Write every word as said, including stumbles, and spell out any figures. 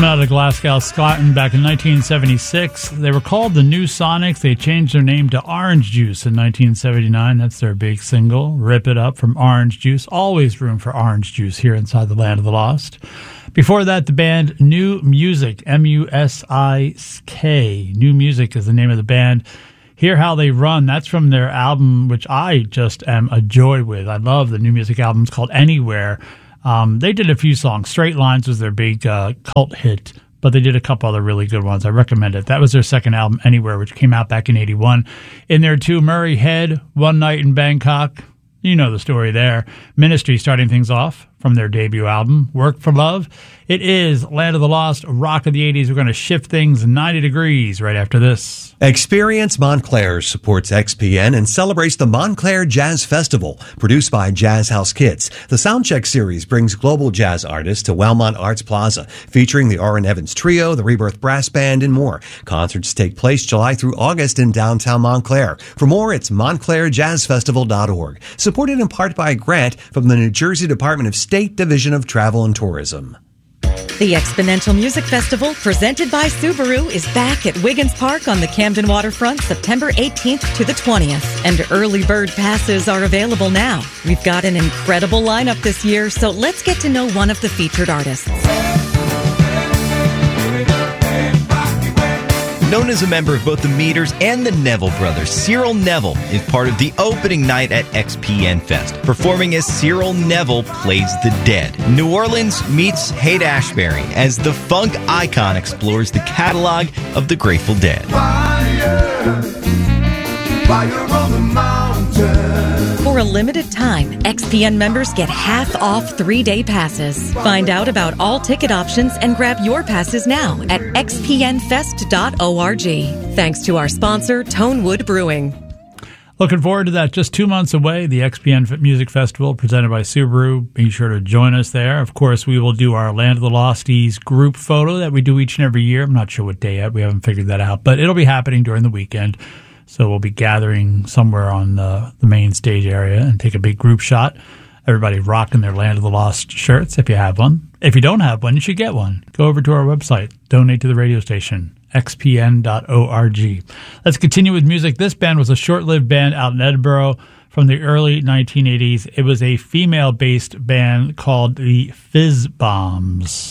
Coming out of Glasgow, Scotland back in nineteen seventy-six. They were called the New Sonics. They changed their name to Orange Juice in nineteen seventy-nine. That's their big single, Rip It Up from Orange Juice. Always room for Orange Juice here inside the Land of the Lost. Before that, the band New Music, M U S I K. New Music is the name of the band. Hear How They Run. That's from their album, which I just am a joy with. I love the New Music album. It's called Anywhere. Um, they did a few songs. Straight Lines was their big uh, cult hit, but they did a couple other really good ones. I recommend it. That was their second album, Anywhere, which came out back in eighty-one. In there, too, Murray Head, One Night in Bangkok. You know the story there. Ministry starting things off from their debut album, Work for Love. It is Land of the Lost, Rock of the eighties. We're going to shift things ninety degrees right after this. Experience Montclair supports X P N and celebrates the Montclair Jazz Festival, produced by Jazz House Kids. The Soundcheck series brings global jazz artists to Wellmont Arts Plaza, featuring the Orrin Evans Trio, the Rebirth Brass Band, and more. Concerts take place July through August in downtown Montclair. For more, it's montclair jazz festival dot org. Supported in part by a grant from the New Jersey Department of State Division of Travel and Tourism. The Exponential Music Festival, presented by Subaru, is back at Wiggins Park on the Camden Waterfront September eighteenth to the twentieth. And early bird passes are available now. We've got an incredible lineup this year, so let's get to know one of the featured artists. Known as a member of both the Meters and the Neville Brothers, Cyril Neville is part of the opening night at X P N Fest, performing as Cyril Neville Plays the Dead. New Orleans meets Haight-Ashbury as the funk icon explores the catalog of the Grateful Dead. Fire, fire on the mountain. For a limited time, X P N members get half off three-day passes. Find out about all ticket options and grab your passes now at x p n fest dot org. Thanks to our sponsor, Tonewood Brewing. Looking forward to that. Just two months away, the X P N Music Festival presented by Subaru. Be sure to join us there. Of course, we will do our Land of the Losties group photo that we do each and every year. I'm not sure what day yet. We haven't figured that out, but it'll be happening during the weekend. So we'll be gathering somewhere on the, the main stage area and take a big group shot. Everybody rocking their Land of the Lost shirts if you have one. If you don't have one, you should get one. Go over to our website. Donate to the radio station, x p n dot org. Let's continue with music. This band was a short-lived band out in Edinburgh from the early nineteen eighties. It was a female-based band called the Fizz Bombs.